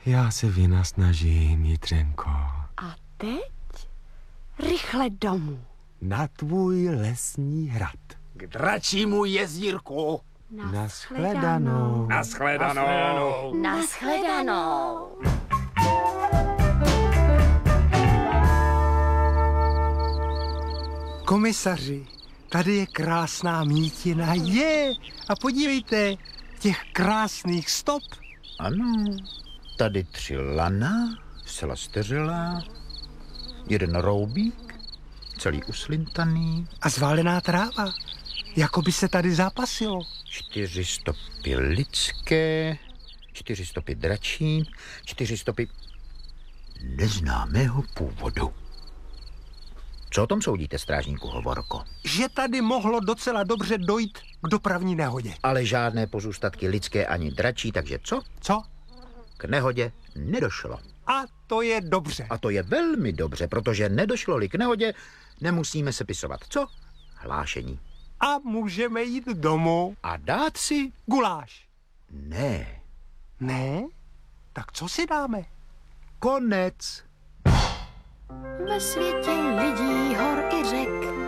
Já se vynasnažím, Jitřenko. A teď rychle domů. Na tvůj lesní hrad. K dračímu jezdírku. Nashledanou. Nashledanou. Nashledanou. Komisaři, tady je krásná mítina. A podívejte, těch krásných stop. Ano, tady 3 lana, zcela steřelá, 1 roubík, celý uslintaný. A zválená tráva, jako by se tady zápasilo. 4 stopy lidské, 4 stopy dračí, 4 stopy neznámého původu. Co o tom soudíte, strážníku Hovorko? Že tady mohlo docela dobře dojít k dopravní nehodě. Ale žádné pozůstatky lidské ani dračí, takže co? Co? K nehodě nedošlo. A to je dobře. A to je velmi dobře, protože nedošlo-li k nehodě, nemusíme sepisovat. Co? Hlášení. A můžeme jít domů. A dát si? Guláš. Ne. Ne? Tak co si dáme? Konec. Ve světě lidí, hor i řek